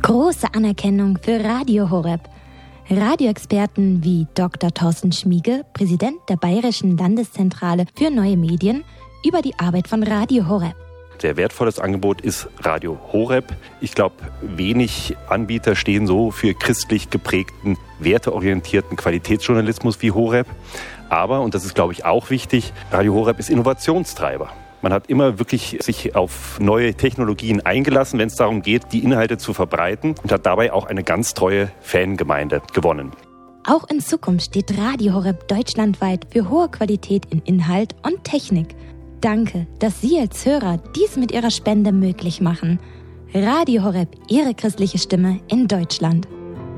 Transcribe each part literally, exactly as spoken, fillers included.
Große Anerkennung für Radio Horeb. Radioexperten wie Doktor Thorsten Schmiege, Präsident der Bayerischen Landeszentrale für neue Medien, über die Arbeit von Radio Horeb. Sehr wertvolles Angebot ist Radio Horeb. Ich glaube, wenig Anbieter stehen so für christlich geprägten, werteorientierten Qualitätsjournalismus wie Horeb. Aber, und das ist, glaube ich, auch wichtig, Radio Horeb ist Innovationstreiber. Man hat immer wirklich sich auf neue Technologien eingelassen, wenn es darum geht, die Inhalte zu verbreiten, und hat dabei auch eine ganz treue Fangemeinde gewonnen. Auch in Zukunft steht Radio Horeb deutschlandweit für hohe Qualität in Inhalt und Technik. Danke, dass Sie als Hörer dies mit Ihrer Spende möglich machen. Radio Horeb, Ihre christliche Stimme in Deutschland.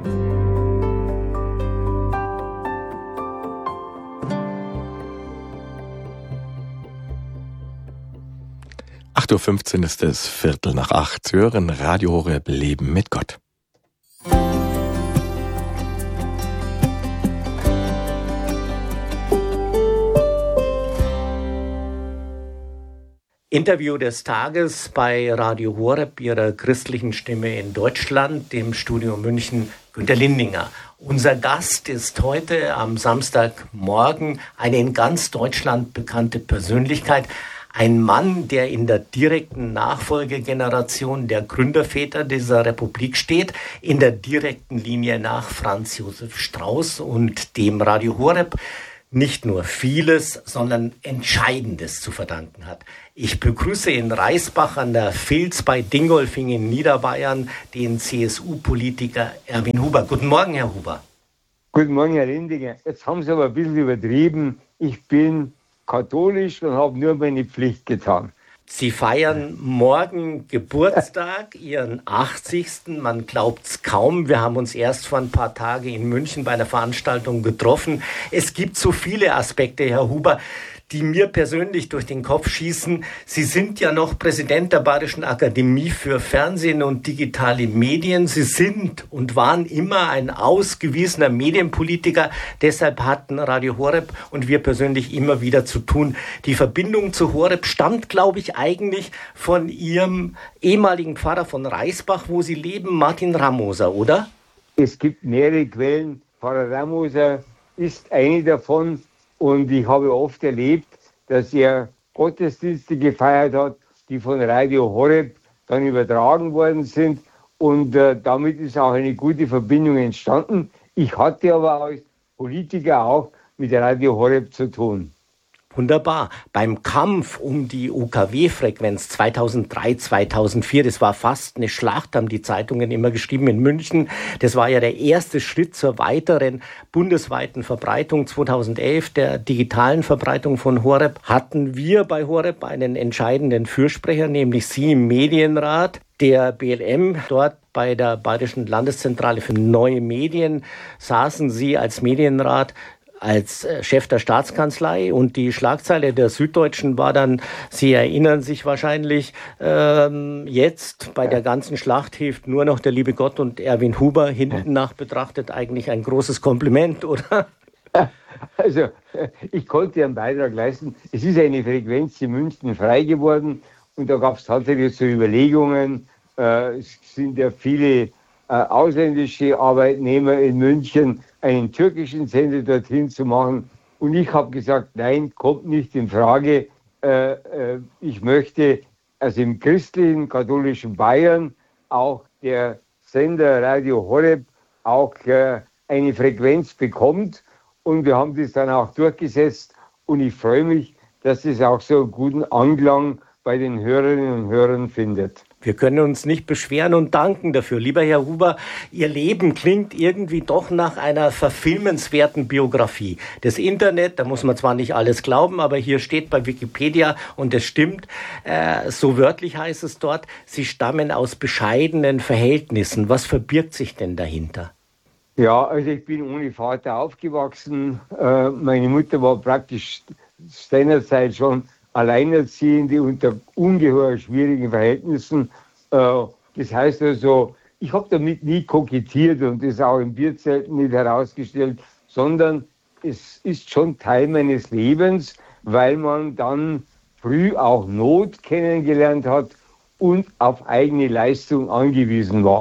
acht Uhr fünfzehn ist es, Viertel nach acht. Sie hören Radio Horeb Leben mit Gott. Interview des Tages bei Radio Horeb, Ihrer christlichen Stimme in Deutschland, dem Studio München, Günter Lindinger. Unser Gast ist heute am Samstagmorgen eine in ganz Deutschland bekannte Persönlichkeit. Ein Mann, der in der direkten Nachfolgegeneration der Gründerväter dieser Republik steht, in der direkten Linie nach Franz Josef Strauß, und dem Radio Horeb nicht nur vieles, sondern Entscheidendes zu verdanken hat. Ich begrüße in Reisbach an der Vilz bei Dingolfing in Niederbayern den C S U-Politiker Erwin Huber. Guten Morgen, Herr Huber. Guten Morgen, Herr Lindinger. Jetzt haben Sie aber ein bisschen übertrieben. Ich bin katholisch und habe nur meine Pflicht getan. Sie feiern morgen Geburtstag, Ihren achtzigsten Man glaubt's kaum. Wir haben uns erst vor ein paar Tagen in München bei einer Veranstaltung getroffen. Es gibt so viele Aspekte, Herr Huber, die mir persönlich durch den Kopf schießen. Sie sind ja noch Präsident der Bayerischen Akademie für Fernsehen und digitale Medien. Sie sind und waren immer ein ausgewiesener Medienpolitiker. Deshalb hatten Radio Horeb und wir persönlich immer wieder zu tun. Die Verbindung zu Horeb stammt, glaube ich, eigentlich von Ihrem ehemaligen Pfarrer von Reisbach, wo Sie leben, Martin Ramoser, oder? Es gibt mehrere Quellen. Pfarrer Ramoser ist eine davon. Und ich habe oft erlebt, dass er Gottesdienste gefeiert hat, die von Radio Horeb dann übertragen worden sind. Und äh, damit ist auch eine gute Verbindung entstanden. Ich hatte aber als Politiker auch mit Radio Horeb zu tun. Wunderbar. Beim Kampf um die U K W-Frequenz zweitausenddrei, zweitausendvier, das war fast eine Schlacht, haben die Zeitungen immer geschrieben, in München. Das war ja der erste Schritt zur weiteren bundesweiten Verbreitung. zweitausendelf, der digitalen Verbreitung von Horeb, hatten wir bei Horeb einen entscheidenden Fürsprecher, nämlich Sie im Medienrat. Der B L M, dort bei der Bayerischen Landeszentrale für neue Medien, saßen Sie als Medienrat als Chef der Staatskanzlei, und die Schlagzeile der Süddeutschen war dann, Sie erinnern sich wahrscheinlich, ähm, jetzt bei der ganzen Schlacht hilft nur noch der liebe Gott und Erwin Huber, hinten nach betrachtet eigentlich ein großes Kompliment, oder? Also, ich konnte einen Beitrag leisten. Es ist eine Frequenz in München frei geworden, und da gab es tatsächlich so Überlegungen, äh, es sind ja viele äh, ausländische Arbeitnehmer in München, einen türkischen Sender dorthin zu machen. Und ich habe gesagt, nein, kommt nicht in Frage. Äh, äh, ich möchte, also im christlichen, katholischen Bayern, auch der Sender Radio Horeb auch äh, eine Frequenz bekommt. Und wir haben das dann auch durchgesetzt. Und ich freue mich, dass es auch so einen guten Anklang bei den Hörerinnen und Hörern findet. Wir können uns nicht beschweren und danken dafür. Lieber Herr Huber, Ihr Leben klingt irgendwie doch nach einer verfilmenswerten Biografie. Das Internet, da muss man zwar nicht alles glauben, aber hier steht bei Wikipedia, und es stimmt, äh, so wörtlich heißt es dort, Sie stammen aus bescheidenen Verhältnissen. Was verbirgt sich denn dahinter? Ja, also ich bin ohne Vater aufgewachsen. Äh, meine Mutter war praktisch seinerzeit schon Alleinerziehende unter ungeheuer schwierigen Verhältnissen. Das heißt also, ich habe damit nie kokettiert und das auch im Bierzelt nicht herausgestellt, sondern es ist schon Teil meines Lebens, weil man dann früh auch Not kennengelernt hat und auf eigene Leistung angewiesen war.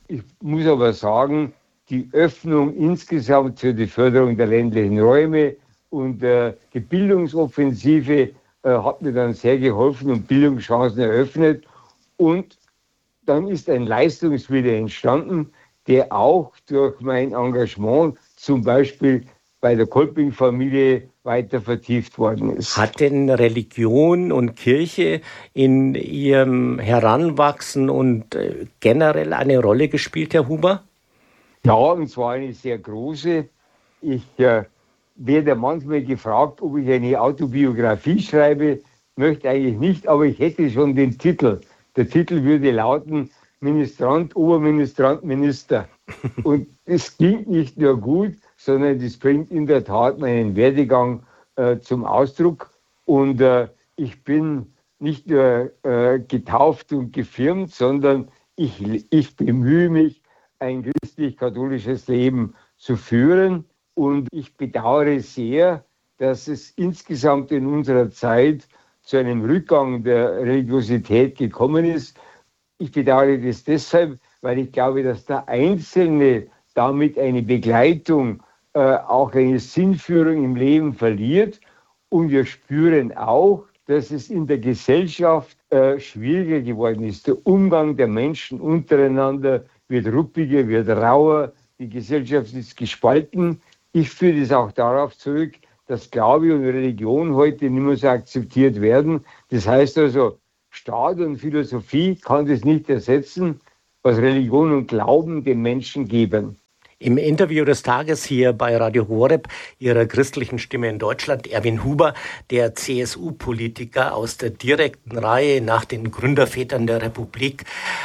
Ich muss aber sagen, die Öffnung insgesamt für die Förderung der ländlichen Räume und äh, die Bildungsoffensive äh, hat mir dann sehr geholfen und Bildungschancen eröffnet. Und dann ist ein Leistungswille entstanden, der auch durch mein Engagement zum Beispiel bei der Kolping-Familie weiter vertieft worden ist. Hat denn Religion und Kirche in Ihrem Heranwachsen und äh, generell eine Rolle gespielt, Herr Huber? Ja, und zwar eine sehr große. Ich äh, werde manchmal gefragt, ob ich eine Autobiografie schreibe. Möchte eigentlich nicht, aber ich hätte schon den Titel. Der Titel würde lauten Ministrant, Oberministrant, Minister. Und es klingt nicht nur gut, sondern das bringt in der Tat meinen Werdegang äh, zum Ausdruck. Und äh, ich bin nicht nur äh, getauft und gefirmt, sondern ich, ich bemühe mich, ein christlich-katholisches Leben zu führen. Und ich bedauere sehr, dass es insgesamt in unserer Zeit zu einem Rückgang der Religiosität gekommen ist. Ich bedauere das deshalb, weil ich glaube, dass der Einzelne damit eine Begleitung, äh, auch eine Sinnführung im Leben verliert. Und wir spüren auch, dass es in der Gesellschaft äh, schwieriger geworden ist. Der Umgang der Menschen untereinander wird ruppiger, wird rauer. Die Gesellschaft ist gespalten. Ich führe das auch darauf zurück, dass Glaube und Religion heute nicht mehr so akzeptiert werden. Das heißt also, Staat und Philosophie kann das nicht ersetzen, was Religion und Glauben den Menschen geben. Im Interview des Tages hier bei Radio Horeb, Ihrer christlichen Stimme in Deutschland, Erwin Huber, der C S U-Politiker aus der direkten Reihe nach den Gründervätern der Republik.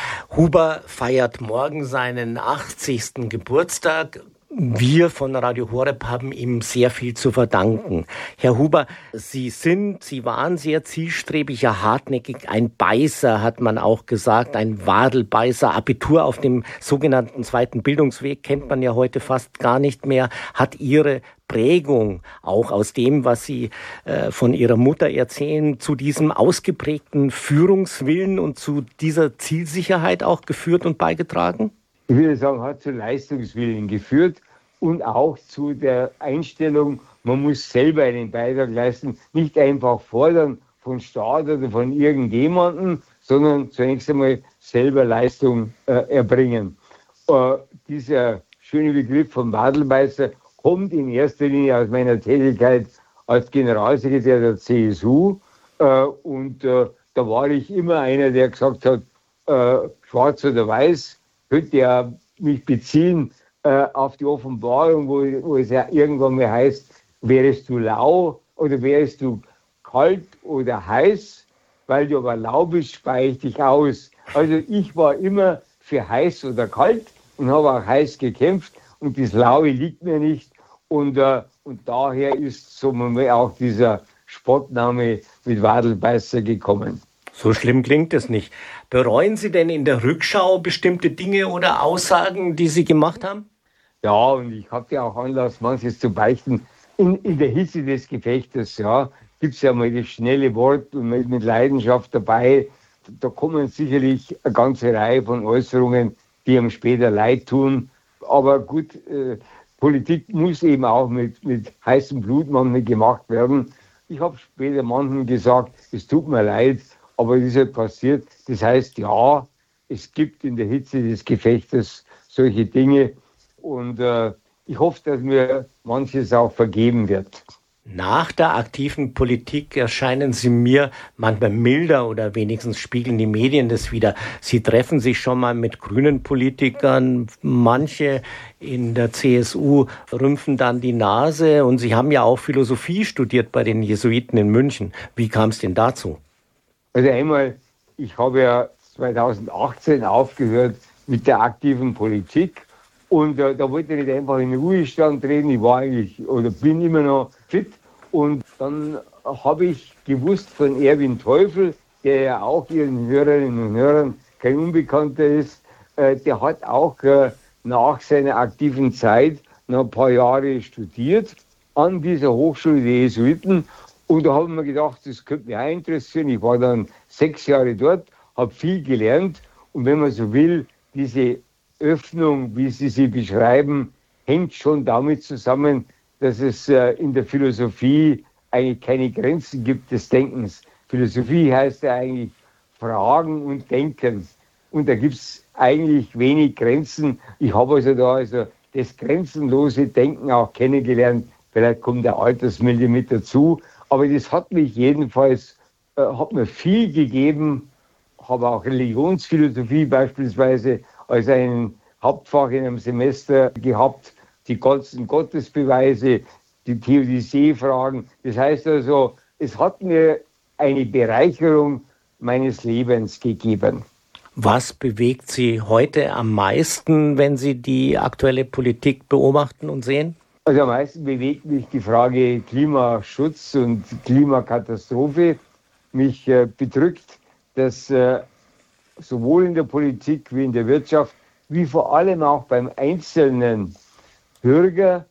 Huber feiert morgen seinen achtzigsten Geburtstag. Wir von Radio Horeb haben ihm sehr viel zu verdanken. Herr Huber, Sie sind, Sie waren sehr zielstrebig, ja hartnäckig, ein Beißer, hat man auch gesagt, ein Wadelbeißer. Abitur auf dem sogenannten zweiten Bildungsweg kennt man ja heute fast gar nicht mehr. Hat Ihre Prägung, auch aus dem, was Sie äh, von Ihrer Mutter erzählen, zu diesem ausgeprägten Führungswillen und zu dieser Zielsicherheit auch geführt und beigetragen? Ich würde sagen, hat zu Leistungswillen geführt und auch zu der Einstellung, man muss selber einen Beitrag leisten, nicht einfach fordern von Staat oder von irgendjemandem, sondern zunächst einmal selber Leistung äh, erbringen. Äh, dieser schöne Begriff vom Wadelbeißer kommt in erster Linie aus meiner Tätigkeit als Generalsekretär der C S U äh, und äh, da war ich immer einer, der gesagt hat, äh, schwarz oder weiß, könnte ja mich beziehen äh, auf die Offenbarung, wo, wo es ja irgendwann mal heißt, wärest du lau oder wärest du kalt oder heiß, weil du aber lau bist, speie ich dich aus. Also ich war immer für heiß oder kalt und habe auch heiß gekämpft und das Laue liegt mir nicht. Und, äh, und daher ist so auch dieser Spottname mit Wadelbeißer gekommen. So schlimm klingt es nicht. Bereuen Sie denn in der Rückschau bestimmte Dinge oder Aussagen, die Sie gemacht haben? Ja, und ich habe ja auch Anlass, manches zu beichten. In, in der Hitze des Gefechtes, ja, gibt es ja mal das schnelle Wort und mit, mit Leidenschaft dabei. Da kommen sicherlich eine ganze Reihe von Äußerungen, die einem später leid tun. Aber gut, äh, Politik muss eben auch mit, mit heißem Blut manchmal gemacht werden. Ich habe später manchen gesagt, es tut mir leid, aber es ist halt passiert. Das heißt, ja, es gibt in der Hitze des Gefechtes solche Dinge. Und äh, ich hoffe, dass mir manches auch vergeben wird. Nach der aktiven Politik erscheinen Sie mir manchmal milder oder wenigstens spiegeln die Medien das wieder. Sie treffen sich schon mal mit grünen Politikern. Manche in der C S U rümpfen dann die Nase. Und Sie haben ja auch Philosophie studiert bei den Jesuiten in München. Wie kam es denn dazu? Also einmal, ich habe ja zweitausendachtzehn aufgehört mit der aktiven Politik und äh, da wollte ich nicht einfach in den Ruhestand treten. Ich war eigentlich oder bin immer noch fit und dann habe ich gewusst von Erwin Teufel, der ja auch Ihren Hörerinnen und Hörern kein Unbekannter ist, äh, der hat auch äh, nach seiner aktiven Zeit noch ein paar Jahre studiert an dieser Hochschule der Jesuiten. Und da habe ich mir gedacht, das könnte mich auch interessieren. Ich war dann sechs Jahre dort, habe viel gelernt. Und wenn man so will, diese Öffnung, wie Sie sie beschreiben, hängt schon damit zusammen, dass es äh, in der Philosophie eigentlich keine Grenzen gibt des Denkens. Philosophie heißt ja eigentlich Fragen und Denken. Und da gibt es eigentlich wenig Grenzen. Ich habe also da also das grenzenlose Denken auch kennengelernt. Vielleicht kommt der Altersmilde mit dazu. Aber das hat mich jedenfalls, äh, hat mir viel gegeben. Habe auch Religionsphilosophie beispielsweise als ein Hauptfach in einem Semester gehabt. Die ganzen Gottesbeweise, die Theodizee-Fragen. Das heißt also, es hat mir eine Bereicherung meines Lebens gegeben. Was bewegt Sie heute am meisten, wenn Sie die aktuelle Politik beobachten und sehen? Also am meisten bewegt mich die Frage Klimaschutz und Klimakatastrophe. Mich äh, bedrückt, dass äh, sowohl in der Politik wie in der Wirtschaft, wie vor allem auch beim einzelnen Bürger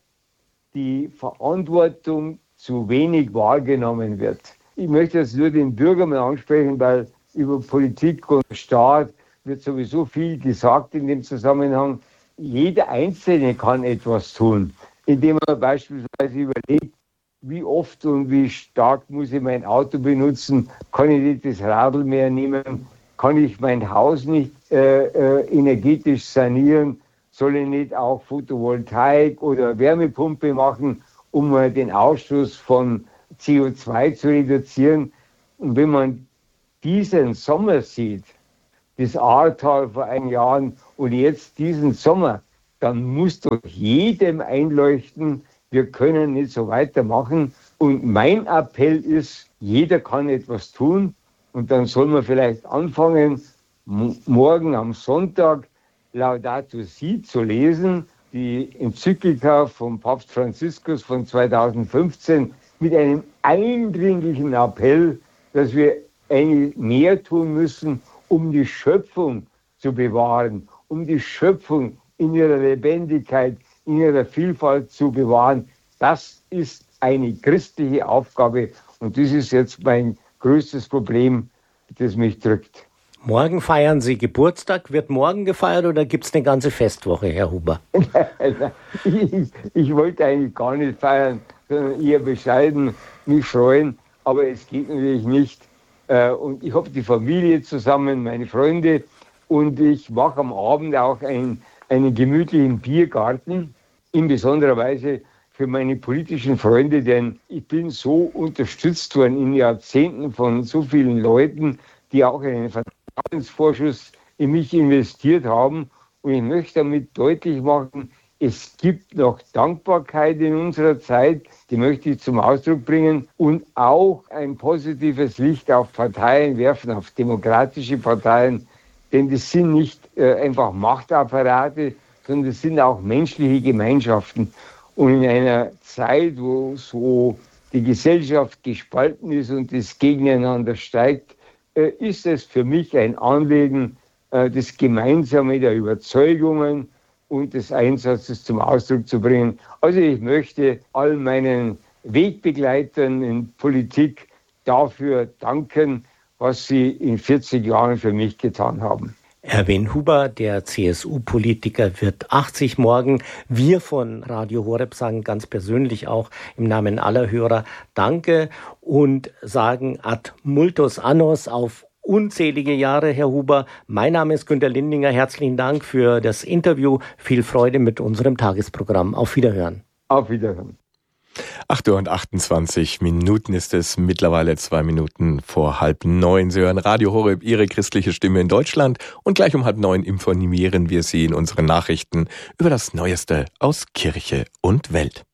die Verantwortung zu wenig wahrgenommen wird. Ich möchte jetzt nur den Bürger mal ansprechen, weil über Politik und Staat wird sowieso viel gesagt in dem Zusammenhang. Jeder Einzelne kann etwas tun, indem er beispielsweise überlegt, wie oft und wie stark muss ich mein Auto benutzen, kann ich nicht das Radl mehr nehmen, kann ich mein Haus nicht äh, äh, energetisch sanieren, soll ich nicht auch Photovoltaik oder Wärmepumpe machen, um äh, den Ausstoß von C O zwei zu reduzieren. Und wenn man diesen Sommer sieht, das Ahrtal vor einigen Jahren und jetzt diesen Sommer, dann muss doch jedem einleuchten, wir können nicht so weitermachen. Und mein Appell ist, jeder kann etwas tun. Und dann soll man vielleicht anfangen, m- morgen am Sonntag Laudato Si zu lesen, die Enzyklika von Papst Franziskus von zweitausendfünfzehn, mit einem eindringlichen Appell, dass wir eigentlich mehr tun müssen, um die Schöpfung zu bewahren, um die Schöpfung in ihrer Lebendigkeit, in ihrer Vielfalt zu bewahren. Das ist eine christliche Aufgabe und das ist jetzt mein größtes Problem, das mich drückt. Morgen feiern Sie Geburtstag. Wird morgen gefeiert oder gibt es eine ganze Festwoche, Herr Huber? ich, ich wollte eigentlich gar nicht feiern, sondern eher bescheiden mich freuen, aber es geht natürlich nicht. Und ich habe die Familie zusammen, meine Freunde, und ich mache am Abend auch einen, einen gemütlichen Biergarten, in besonderer Weise für meine politischen Freunde, denn ich bin so unterstützt worden in Jahrzehnten von so vielen Leuten, die auch einen Vertrauensvorschuss in mich investiert haben. Und ich möchte damit deutlich machen, es gibt noch Dankbarkeit in unserer Zeit, die möchte ich zum Ausdruck bringen, und auch ein positives Licht auf Parteien werfen, auf demokratische Parteien, denn das sind nicht äh, einfach Machtapparate, sondern das sind auch menschliche Gemeinschaften. Und in einer Zeit, wo so die Gesellschaft gespalten ist und das Gegeneinander steigt, äh, ist es für mich ein Anliegen, äh, das Gemeinsame der Überzeugungen und des Einsatzes zum Ausdruck zu bringen. Also ich möchte all meinen Wegbegleitern in Politik dafür danken, was sie in vierzig Jahren für mich getan haben. Erwin Huber, der C S U-Politiker, wird achtzig morgen. Wir von Radio Horeb sagen ganz persönlich auch im Namen aller Hörer Danke und sagen ad multos annos auf unzählige Jahre, Herr Huber. Mein Name ist Günter Lindinger. Herzlichen Dank für das Interview. Viel Freude mit unserem Tagesprogramm. Auf Wiederhören. Auf Wiederhören. acht Uhr und achtundzwanzig Minuten ist es, mittlerweile zwei Minuten vor halb neun. Sie hören Radio Horeb, Ihre christliche Stimme in Deutschland. Und gleich um halb neun informieren wir Sie in unseren Nachrichten über das Neueste aus Kirche und Welt.